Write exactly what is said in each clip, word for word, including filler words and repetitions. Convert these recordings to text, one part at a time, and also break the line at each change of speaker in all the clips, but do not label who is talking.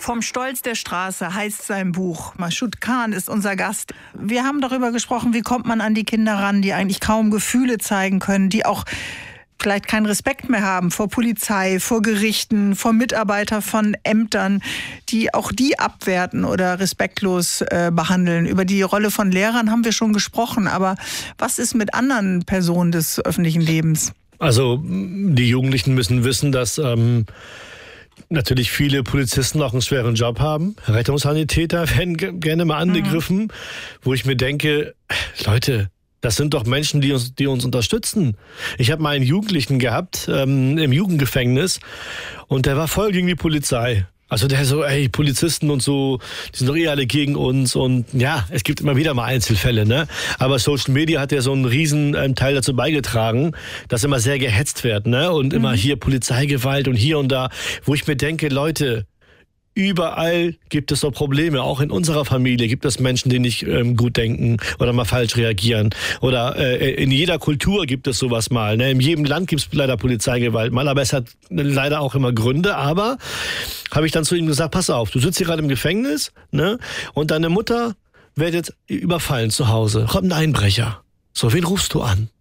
Vom Stolz der Straße heißt sein Buch. Mashoud Khan ist unser Gast. Wir haben darüber gesprochen, wie kommt man an die Kinder ran, die eigentlich kaum Gefühle zeigen können, die auch vielleicht keinen Respekt mehr haben vor Polizei, vor Gerichten, vor Mitarbeitern von Ämtern, die auch die abwerten oder respektlos äh, behandeln. Über die Rolle von Lehrern haben wir schon gesprochen. Aber was ist mit anderen Personen des öffentlichen Lebens?
Also die Jugendlichen müssen wissen, dass ähm, natürlich viele Polizisten auch einen schweren Job haben. Rettungssanitäter werden g- gerne mal angegriffen, mhm. wo ich mir denke, Leute, das sind doch Menschen, die uns, die uns unterstützen. Ich habe mal einen Jugendlichen gehabt ähm, im Jugendgefängnis und der war voll gegen die Polizei. Also der so, ey, Polizisten und so, die sind doch eh alle gegen uns und ja, es gibt immer wieder mal Einzelfälle, ne? Aber Social Media hat ja so einen riesen ähm, Teil dazu beigetragen, dass immer sehr gehetzt wird, ne? Und immer mhm. hier Polizeigewalt und hier und da, wo ich mir denke, Leute, überall gibt es so Probleme. Auch in unserer Familie gibt es Menschen, die nicht ähm, gut denken oder mal falsch reagieren. Oder äh, in jeder Kultur gibt es sowas mal. Ne? In jedem Land gibt es leider Polizeigewalt mal, aber es hat leider auch immer Gründe. Aber habe ich dann zu ihm gesagt, pass auf, du sitzt hier gerade im Gefängnis, ne? Und deine Mutter wird jetzt überfallen zu Hause. Kommt ein Einbrecher. So, wen rufst du an?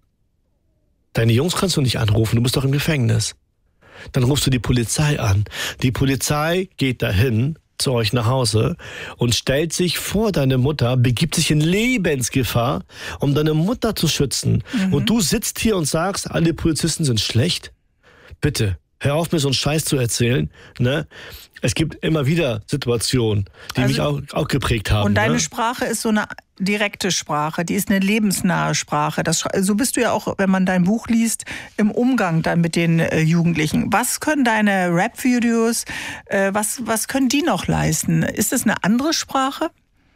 Deine Jungs kannst du nicht anrufen, du bist doch im Gefängnis. Dann rufst du die Polizei an. Die Polizei geht dahin zu euch nach Hause und stellt sich vor deine Mutter, begibt sich in Lebensgefahr, um deine Mutter zu schützen. Mhm. Und du sitzt hier und sagst, alle Polizisten sind schlecht? Bitte, hör auf, mir so einen Scheiß zu erzählen. Ne? Es gibt immer wieder Situationen, die also, mich auch, auch geprägt haben.
Und deine
ne?
Sprache ist so eine direkte Sprache, die ist eine lebensnahe Sprache. Das, so bist du ja auch, wenn man dein Buch liest, im Umgang dann mit den äh, Jugendlichen. Was können deine Rap-Videos, äh, was, was können die noch leisten? Ist das eine andere Sprache?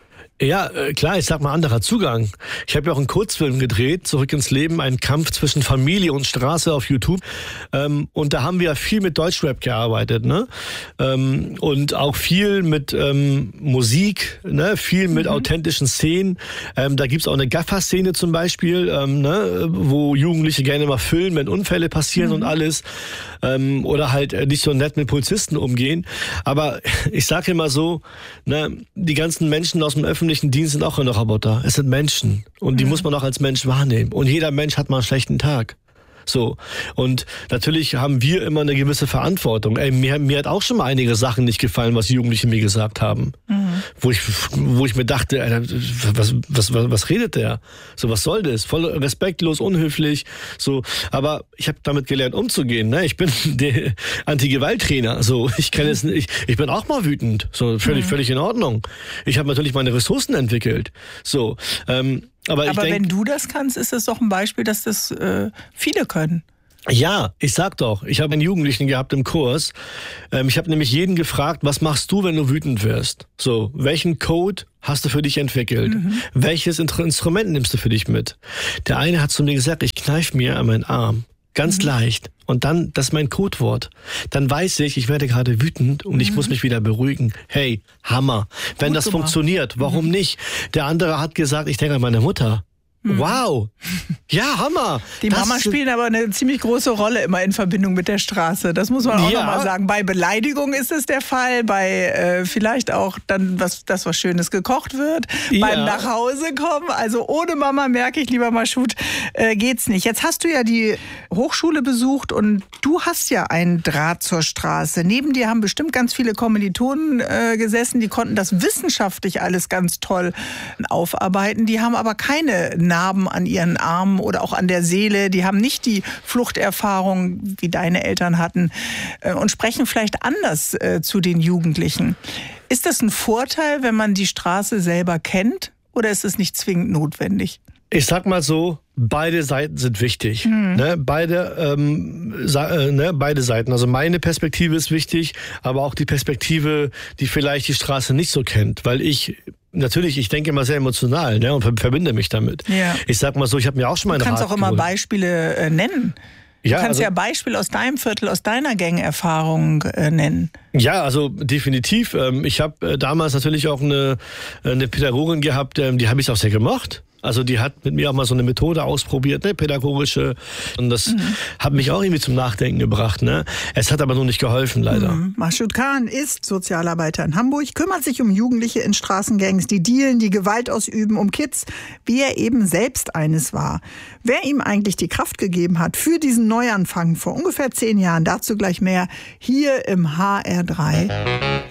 Ja, klar, ich sag mal anderer Zugang. Ich habe ja auch einen Kurzfilm gedreht, Zurück ins Leben, ein Kampf zwischen Familie und Straße auf YouTube. Ähm, und da haben wir ja viel mit Deutschrap gearbeitet, ne? Ähm, und auch viel mit ähm, Musik, ne? Viel mit mhm. authentischen Szenen. Ähm, da gibt's auch eine Gaffer-Szene zum Beispiel, ähm, ne? Wo Jugendliche gerne mal filmen, wenn Unfälle passieren mhm. und alles. Ähm, oder halt nicht so nett mit Polizisten umgehen. Aber ich sage immer so, ne? Die ganzen Menschen aus dem öffentlichen Dienst sind auch keine Roboter. Es sind Menschen. Und die mhm. muss man auch als Mensch wahrnehmen. Und jeder Mensch hat mal einen schlechten Tag. So. Und natürlich haben wir immer eine gewisse Verantwortung. Ey, mir, mir hat auch schon mal einige Sachen nicht gefallen, was Jugendliche mir gesagt haben. Mhm. Wo ich, wo ich mir dachte, Alter, was, was, was, was redet der? So, was soll das? Voll respektlos, unhöflich. So. Aber ich habe damit gelernt, umzugehen. Ne? Ich bin der Anti-Gewalt-Trainer. So, ich kann es nicht, ich bin auch mal wütend. So, völlig, mhm. völlig in Ordnung. Ich habe natürlich meine Ressourcen entwickelt. So, ähm, Aber,
Aber
ich denk,
wenn du das kannst, ist das doch ein Beispiel, dass das äh, viele können.
Ja, ich sag doch, ich habe einen Jugendlichen gehabt im Kurs. Ähm, ich habe nämlich jeden gefragt, was machst du, wenn du wütend wirst? So, welchen Code hast du für dich entwickelt? Mhm. Welches Instrument nimmst du für dich mit? Der eine hat zu mir gesagt, ich kneif mir an meinen Arm. Ganz mhm. leicht. Und dann, das ist mein Codewort. Dann weiß ich, ich werde gerade wütend und mhm. ich muss mich wieder beruhigen. Hey, Hammer. Wenn Gut das gemacht. funktioniert, warum mhm. nicht? Der andere hat gesagt, ich denke an meine Mutter. Mhm. Wow. Ja, Hammer.
Die das Mama spielen aber eine ziemlich große Rolle immer in Verbindung mit der Straße. Das muss man auch ja. nochmal sagen. Bei Beleidigung ist es der Fall, bei äh, vielleicht auch dann, was, das was Schönes gekocht wird, ja. beim Nachhausekommen. Also ohne Mama, merke ich, lieber Mashoud, äh, geht's nicht. Jetzt hast du ja die Hochschule besucht und du hast ja einen Draht zur Straße. Neben dir haben bestimmt ganz viele Kommilitonen äh, gesessen, die konnten das wissenschaftlich alles ganz toll aufarbeiten. Die haben aber keine Narben an ihren Armen oder auch an der Seele. Die haben nicht die Fluchterfahrung, wie deine Eltern hatten, und sprechen vielleicht anders äh, zu den Jugendlichen. Ist das ein Vorteil, wenn man die Straße selber kennt, oder ist es nicht zwingend notwendig?
Ich sag mal so, beide Seiten sind wichtig. Mhm. Ne? Beide, ähm, sa- äh, ne? beide Seiten. Also meine Perspektive ist wichtig, aber auch die Perspektive, die vielleicht die Straße nicht so kennt. Weil ich, natürlich, ich denke immer sehr emotional, ne? Und verbinde mich damit. Ja. Ich sag mal so, ich habe mir auch schon meine
Du kannst
Rat
auch immer
geholt.
Beispiele äh, nennen. Du ja, kannst also, ja Beispiele aus deinem Viertel, aus deiner Gang-Erfahrung äh, nennen.
Ja, also definitiv. Ähm, ich habe äh, damals natürlich auch eine, eine Pädagogin gehabt, ähm, die habe ich auch sehr gemocht. Also die hat mit mir auch mal so eine Methode ausprobiert, ne, pädagogische. Und das mhm. hat mich auch irgendwie zum Nachdenken gebracht. Ne? Es hat aber nur nicht geholfen, leider.
Mhm. Mashoud Khan ist Sozialarbeiter in Hamburg, kümmert sich um Jugendliche in Straßengangs, die dealen, die Gewalt ausüben, um Kids, wie er eben selbst eines war. Wer ihm eigentlich die Kraft gegeben hat für diesen Neuanfang vor ungefähr zehn Jahren, dazu gleich mehr hier im H R drei